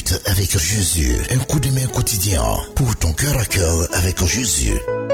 minutes avec Jésus. Un coup de main quotidien pour ton cœur à cœur avec Jésus.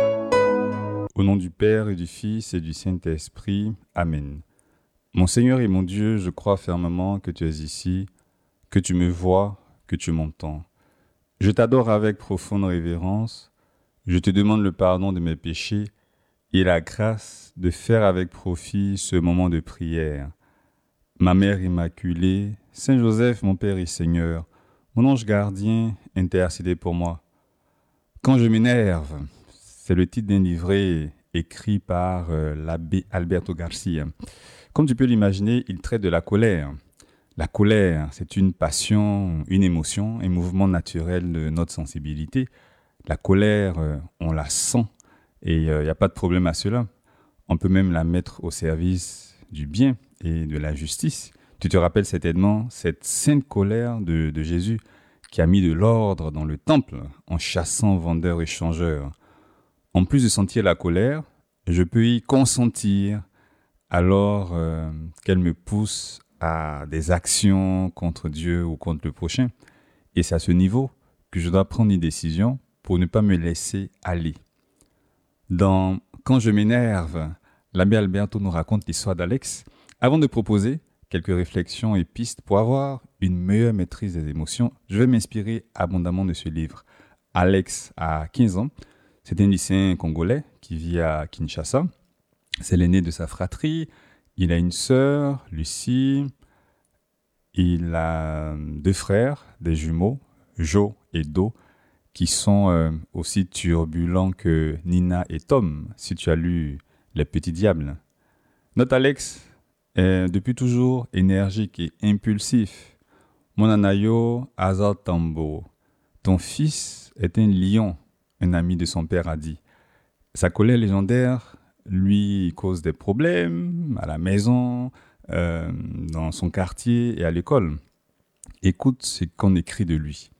Au nom du Père et du Fils et du Saint-Esprit. Amen. Mon Seigneur et mon Dieu, je crois fermement que tu es ici, que tu me vois, que tu m'entends. Je t'adore avec profonde révérence. Je te demande le pardon de mes péchés et la grâce de faire avec profit ce moment de prière. Ma Mère Immaculée, Saint Joseph, mon Père et Seigneur, mon ange gardien, intercédez pour moi. Quand je m'énerve, c'est le titre d'un livret écrit par l'abbé Alberto Garcia. Comme tu peux l'imaginer, il traite de la colère. La colère, c'est une passion, une émotion, un mouvement naturel de notre sensibilité. La colère, on la sent et il n'y a pas de problème à cela. On peut même la mettre au service du bien et de la justice. Tu te rappelles certainement cette sainte colère de Jésus qui a mis de l'ordre dans le temple en chassant vendeurs et changeurs. En plus de sentir la colère, je peux y consentir alors qu'elle me pousse à des actions contre Dieu ou contre le prochain. Et c'est à ce niveau que je dois prendre une décision pour ne pas me laisser aller. Dans Quand je m'énerve, l'abbé Alberto nous raconte l'histoire d'Alex. Avant de proposer quelques réflexions et pistes pour avoir une meilleure maîtrise des émotions, je vais m'inspirer abondamment de ce livre. Alex a 15 ans. C'est un lycéen congolais qui vit à Kinshasa. C'est l'aîné de sa fratrie. Il a une sœur, Lucie. Il a 2 frères, des jumeaux, Jo et Do, qui sont aussi turbulents que Nina et Tom, si tu as lu Les Petits Diables. Notre Alex est depuis toujours énergique et impulsif. Mon anayo Azal Tambo, ton fils est un lion, un ami de son père a dit. Sa colère légendaire lui cause des problèmes à la maison, dans son quartier et à l'école. Écoute ce qu'on écrit de lui.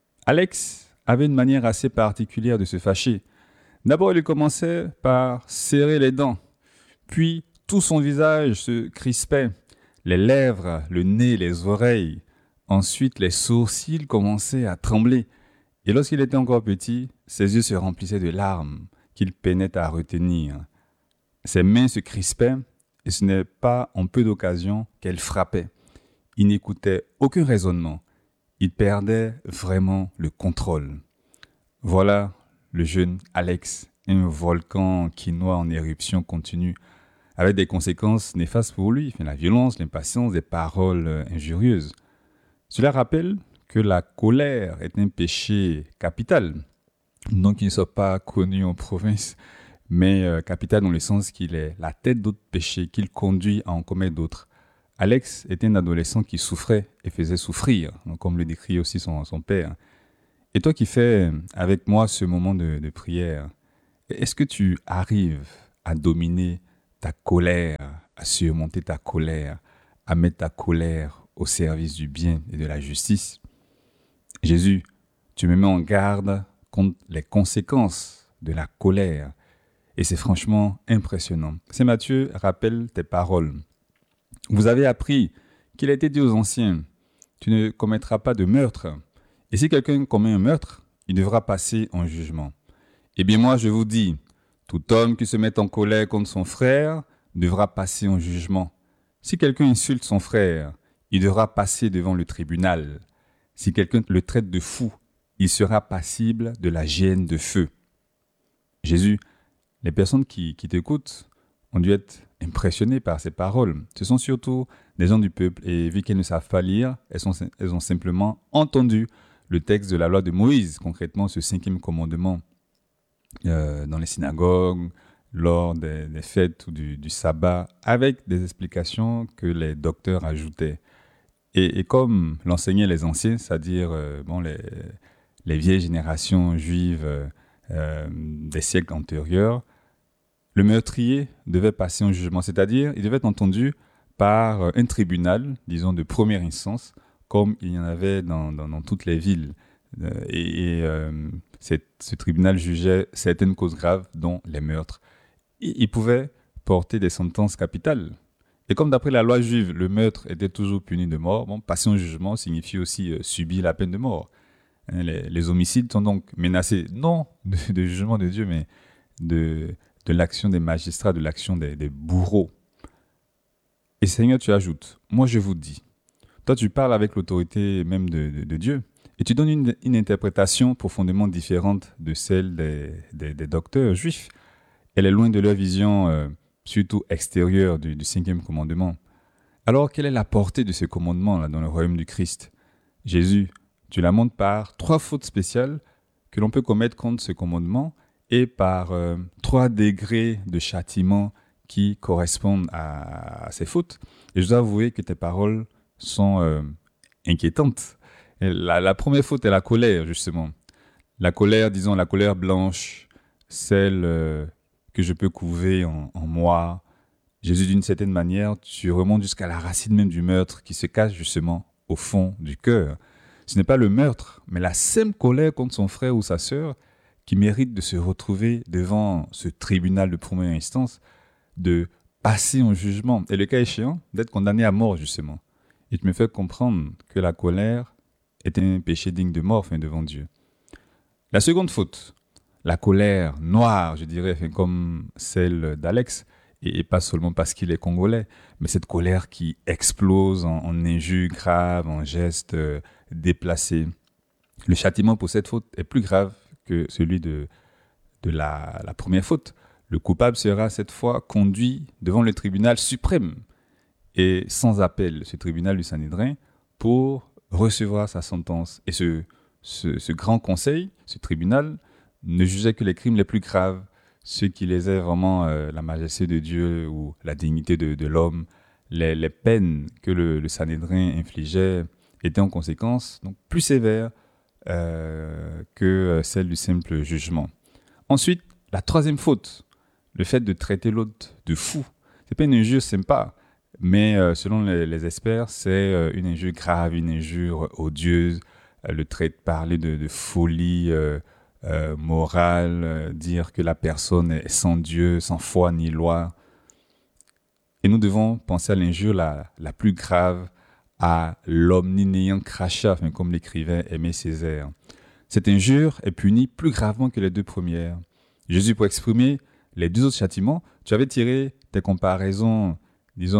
Alex avait une manière assez particulière de se fâcher. D'abord, il commençait par serrer les dents, puis tout son visage se crispait, les lèvres, le nez, les oreilles. Ensuite, les sourcils commençaient à trembler. Et lorsqu'il était encore petit, ses yeux se remplissaient de larmes qu'il peinait à retenir. Ses mains se crispaient et ce n'est pas en peu d'occasions qu'elles frappaient. Il n'écoutait aucun raisonnement. Il perdait vraiment le contrôle. Voilà le jeune Alex, un volcan quinois en éruption continue, avec des conséquences néfastes pour lui, la violence, l'impatience, des paroles injurieuses. Cela rappelle que la colère est un péché capital, non qu'il ne soit pas connu en province, mais capital dans le sens qu'il est la tête d'autres péchés, qu'il conduit à en commettre d'autres. Alex était un adolescent qui souffrait et faisait souffrir, comme le décrit aussi son père. Et toi qui fais avec moi ce moment de prière, est-ce que tu arrives à dominer ta colère, à surmonter ta colère, à mettre ta colère au service du bien et de la justice? Jésus, tu me mets en garde contre les conséquences de la colère. Et c'est franchement impressionnant. Saint Matthieu rappelle tes paroles. Vous avez appris qu'il a été dit aux anciens, tu ne commettras pas de meurtre. Et si quelqu'un commet un meurtre, il devra passer en jugement. Eh bien moi, je vous dis, tout homme qui se met en colère contre son frère devra passer en jugement. Si quelqu'un insulte son frère, il devra passer devant le tribunal. Si quelqu'un le traite de fou, il sera passible de la géhenne de feu. Jésus, les personnes qui t'écoutent ont dû être impressionnées par ces paroles. Ce sont surtout des gens du peuple et vu qu'elles ne savent pas lire, elles ont simplement entendu le texte de la loi de Moïse, concrètement ce 5e commandement dans les synagogues, lors des fêtes ou du sabbat, avec des explications que les docteurs ajoutaient. Et comme l'enseignaient les anciens, c'est-à-dire les vieilles générations juives des siècles antérieurs, le meurtrier devait passer en jugement, c'est-à-dire il devait être entendu par un tribunal, disons de première instance, comme il y en avait dans toutes les villes. Ce tribunal jugeait certaines causes graves, dont les meurtres. Il pouvait porter des sentences capitales. Et comme d'après la loi juive, le meurtre était toujours puni de mort, passer au jugement signifie aussi subir la peine de mort. Les homicides sont donc menacés, non de jugement de Dieu, mais de l'action des magistrats, de l'action des bourreaux. Et Seigneur, tu ajoutes, moi je vous dis, toi tu parles avec l'autorité même de Dieu, et tu donnes une interprétation profondément différente de celle des docteurs juifs. Elle est loin de leur vision, surtout extérieure du cinquième commandement. Alors, quelle est la portée de ce commandement là dans le royaume du Christ? Jésus, tu la montres par 3 fautes spéciales que l'on peut commettre contre ce commandement et par 3 degrés de châtiment qui correspondent à ces fautes. Et je dois avouer que tes paroles sont inquiétantes. Et la première faute est la colère, justement. La colère, disons la colère blanche, celle que je peux couver en moi. Jésus, d'une certaine manière, tu remontes jusqu'à la racine même du meurtre qui se cache justement au fond du cœur. Ce n'est pas le meurtre, mais la simple colère contre son frère ou sa sœur qui mérite de se retrouver devant ce tribunal de première instance, de passer en jugement et le cas échéant, d'être condamné à mort justement. Et tu me fais comprendre que la colère est un péché digne de mort devant Dieu. La seconde faute, la colère noire, je dirais, comme celle d'Alex, et pas seulement parce qu'il est congolais, mais cette colère qui explose en injures graves, en gestes déplacés. Le châtiment pour cette faute est plus grave que celui de la première faute. Le coupable sera cette fois conduit devant le tribunal suprême et sans appel, ce tribunal du Sanhédrin, pour recevoir sa sentence. Et ce grand conseil, ce tribunal, ne jugeait que les crimes les plus graves, ceux qui lésaient vraiment la majesté de Dieu ou la dignité de l'homme. Les peines que le Sanhédrin infligeait étaient en conséquence donc plus sévères que celles du simple jugement. Ensuite, la troisième faute, le fait de traiter l'autre de fou. C'est pas une injure sympa, mais selon les experts, c'est une injure grave, une injure odieuse, le trait de parler de folie morale, dire que la personne est sans Dieu, sans foi ni loi. Et nous devons penser à l'injure la plus grave, à l'omninéant crachat, comme l'écrivait Aimé Césaire. Cette injure est punie plus gravement que les 2 premières. Jésus, pour exprimer les 2 autres châtiments, tu avais tiré tes comparaisons, disons,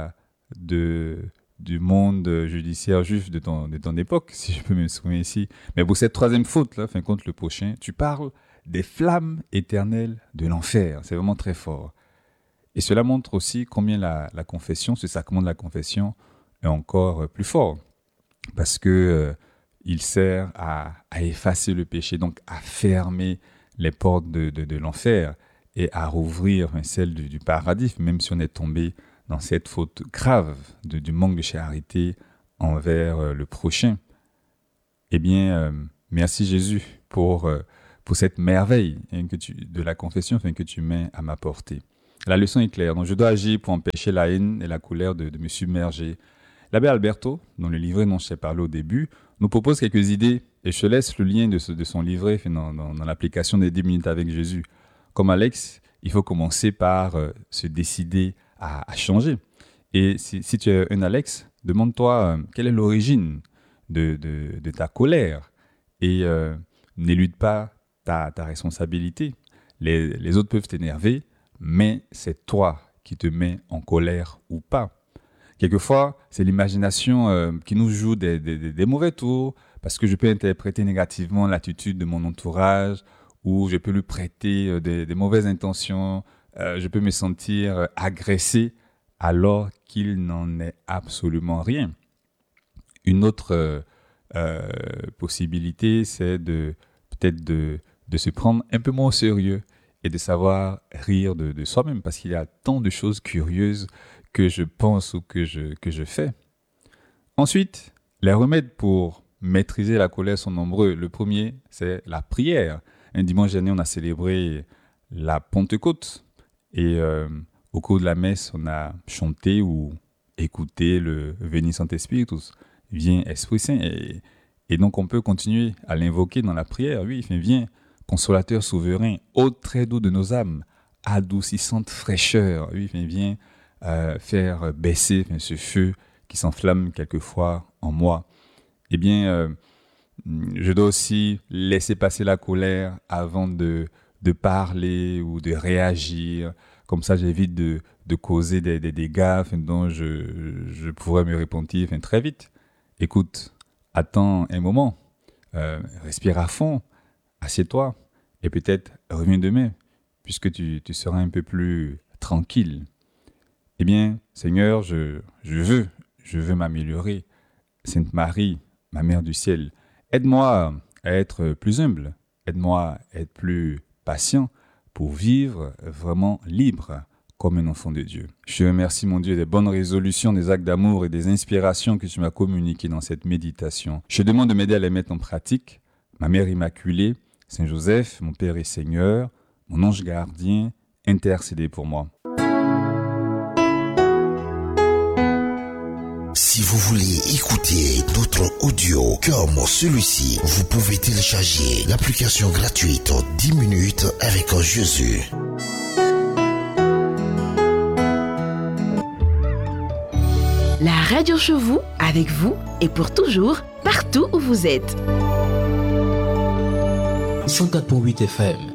du monde judiciaire juif de ton époque, si je peux m'exprimer ici. Mais pour cette troisième faute-là, contre le prochain, tu parles des flammes éternelles de l'enfer. C'est vraiment très fort. Et cela montre aussi combien la confession, ce sacrement de la confession, est encore plus fort. Parce que il sert à effacer le péché, donc à fermer les portes de l'enfer et à rouvrir celles du paradis, même si on est tombé dans cette faute grave du manque de charité envers le prochain. Eh bien, merci Jésus pour cette merveille de la confession que tu mets à ma portée. La leçon est claire. Donc, je dois agir pour empêcher la haine et la colère de me submerger. L'abbé Alberto, dans le livret dont je t'ai parlé au début, nous propose quelques idées et je te laisse le lien de son livret dans l'application des 10 minutes avec Jésus. Comme Alex, il faut commencer par se décider à changer. Et si tu es un Alex, demande-toi quelle est l'origine de ta colère et n'élude pas ta responsabilité. Les autres peuvent t'énerver, mais c'est toi qui te mets en colère ou pas. Quelquefois, c'est l'imagination qui nous joue des mauvais tours parce que je peux interpréter négativement l'attitude de mon entourage ou je peux lui prêter des mauvaises intentions. Je peux me sentir agressé alors qu'il n'en est absolument rien. Une autre possibilité, c'est peut-être de se prendre un peu moins au sérieux et de savoir rire de soi-même parce qu'il y a tant de choses curieuses que je pense ou que je fais. Ensuite, les remèdes pour maîtriser la colère sont nombreux. Le premier, c'est la prière. Un dimanche dernier, on a célébré la Pentecôte et au cours de la messe, on a chanté ou écouté le Veni Sancte Viens Esprit Saint. Et donc, on peut continuer à l'invoquer dans la prière. Oui, viens, consolateur souverain, hôte très doux de nos âmes, adoucissante fraîcheur. Oui, viens, faire baisser ce feu qui s'enflamme quelquefois en moi. Eh bien, je dois aussi laisser passer la colère avant de parler ou de réagir. Comme ça, j'évite de causer des dégâts dont je pourrais me repentir très vite. Écoute, attends un moment, respire à fond, assieds-toi et peut-être reviens demain, puisque tu seras un peu plus tranquille. Eh bien, Seigneur, je veux m'améliorer. Sainte Marie, ma Mère du ciel, aide-moi à être plus humble, aide-moi à être plus patient pour vivre vraiment libre comme un enfant de Dieu. Je te remercie, mon Dieu, des bonnes résolutions, des actes d'amour et des inspirations que tu m'as communiquées dans cette méditation. Je te demande de m'aider à les mettre en pratique. Ma Mère Immaculée, Saint Joseph, mon Père et Seigneur, mon ange gardien, intercédez pour moi. Si vous voulez écouter d'autres audios comme celui-ci, vous pouvez télécharger l'application gratuite 10 minutes avec Jésus. La radio chez vous, avec vous et pour toujours, partout où vous êtes. 104.8 FM